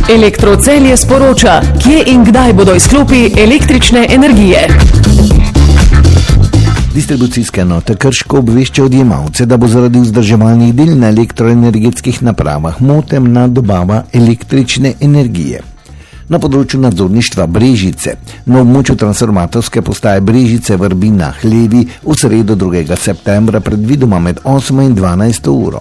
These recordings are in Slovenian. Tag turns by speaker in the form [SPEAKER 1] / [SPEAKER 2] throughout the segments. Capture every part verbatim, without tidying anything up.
[SPEAKER 1] Elektrocelje sporoča, kje in kdaj bodo izklopi električne energije.
[SPEAKER 2] Distribucijske enote Krško obvešča odjemalce, da bo zaradi vzdrževalnih del na elektroenergetskih napravah motena dobava električne energije. Na področju nadzorništva Brežice, na območju transformatorske postaje Brežice Vrbina Hlevi v sredo drugega septembra predvidoma med osmo in dvanajsto uro.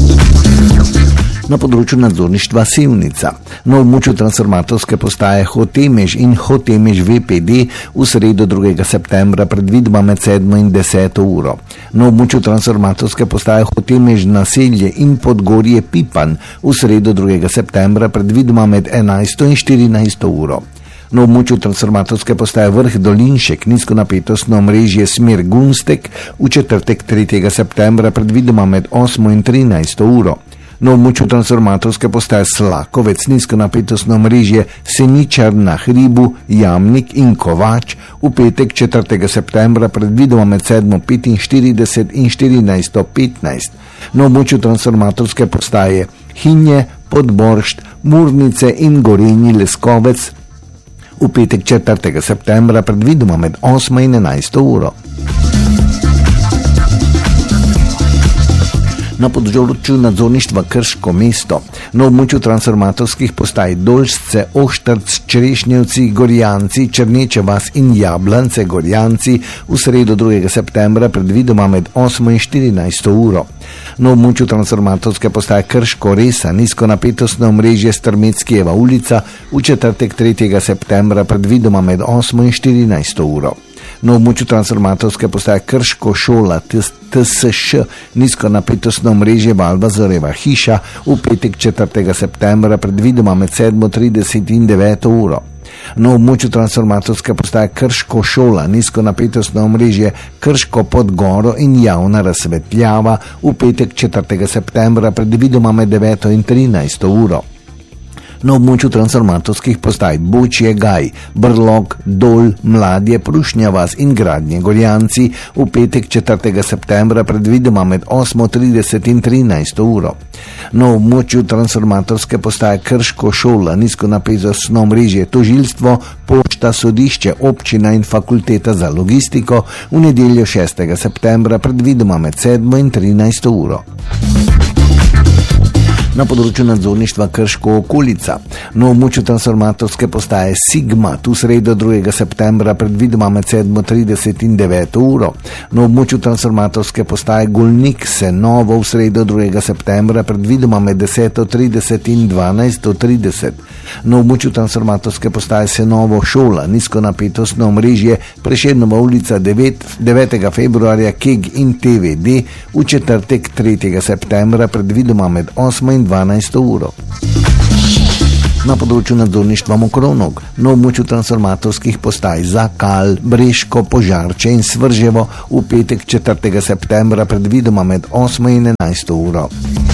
[SPEAKER 2] Na področju nadzorništva Sevnica, na območju transformatorske postaje Hotemež in Hotemež V P D v sredo drugega septembra predvidoma med sedmo in deseto uro. Na območju transformatorske postaje Hotemež Naselje in Podgorje Pipan v sredo drugega septembra predvidoma med enajsto in štirinajsto uro. Na območju transformatorske postaje Vrh Dolinšek nizkonapetostno omrežje Smer Gunstek v četrtek tretjega septembra predvidoma med osmo in trinajsto uro. Na območju transformatorske postaje Slakovec nizkonapetostno omrežje Seničar na Hribu, Jamnik in Kovač v petek četrtega septembra predvidoma med sedmo petinštirideset in štirinajsto petnajst. Na območju transformatorske postaje Hinje, Podboršt, Murnice in Gorenji Leskovec v petek četrtega septembra predvidoma med osmo in enajsto uro. Na področju nadzorništva Krško mesto, na območju transformatorskih postaj Dolžce, Oštrc, Črešnjevci, Gorjanci, Črneče vas in Jablance, Gorjanci v sredo drugega septembra predvidoma med osmo in štirinajsto uro. Na območju transformatorske postaje Krško Resa nizkonapetostno omrežje Strmeckijeva ulica v četrtek tretjega septembra predvidoma med osmo in štirinajsto uro. Na območju transformatorske postaje Krško šola T S Š nizkonapetostno omrežje Valvazorjeva hiša v petek četrtega septembra predvidoma med sedmo trideset in deveto uro. Na območju transformatorske postaje Krško šola nizkonapetostno omrežje Krško Podgoro in javna razsvetljava v petek četrtega septembra predvidoma med deveto in trinajsto uro. Na območju transformatorskih postaj Bočje Gaj, Brlog, Dol, Mladje, Prušnja vas in Gradnje Gorjanci v petek četrtega septembra predvidoma med osmo trideset in trinajsto uro. Na območju transformatorske postaje Krško šola nizkonapetostno omrežje Tožilstvo, Pošta, Sodišče, Občina in Fakulteta za logistiko v nedeljo šestega septembra predvidoma med sedmo in trinajsto uro. Na področju nadzorništva Krško okolica, na območju transformatorske postaje Sigma v sredo drugega septembra predvidoma med sedmo trideset in deveto uro. Na območju transformatorske postaje Golnik Senovo v sredo drugega septembra predvidoma med deseto trideset in dvanajsto trideset. Na območju transformatorske postaje Senovo šola nizkonapetostno omrežje Prešernova ulica devet, devetega februarja Keg in T V D v četrtek tretjega septembra predvidoma med osmo in dvanajsto uro. Na področju nadzorništva Mokronog, na območju transformatorskih postaj Zakal, Breško, Požarče in Svrževo v petek četrtega septembra predvidoma med osmo in enajsto uro.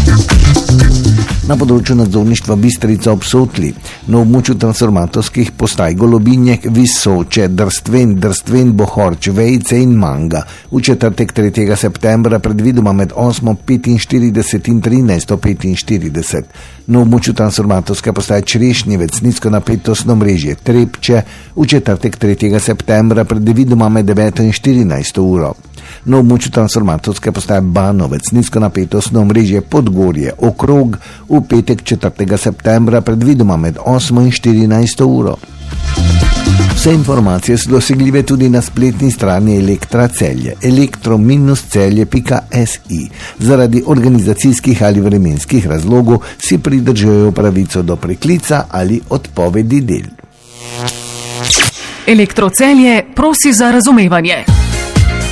[SPEAKER 2] Na področju nadzorništva Bistrica ob Sotli, na območju transformatorskih postaj Golobinjek, Visoče, Drstven, Drstven, Bohorč, Vejce in Manga v četrtek tretjega septembra predvidoma med osmo petinštirideset in trinajsto petinštirideset. Na območju transformatorske postaje Črešnjevec nizkonapetostno omrežje Trepče v četrtek tretjega septembra predvidoma med deveto in štirinajsto uro. Na območju transformatorske postaje Banovec nizkonapetostno omrežje Podgorje Okrog v petek četrtega septembra predvidoma med osmo in štirinajsto uro. Vse informacije so dosegljive tudi na spletni strani Elektra Celje, elektro dash celje pika si. Zaradi organizacijskih ali vremenskih razlogov si pridržujejo pravico do preklica ali odpovedi del.
[SPEAKER 1] Elektrocelje prosi za razumevanje.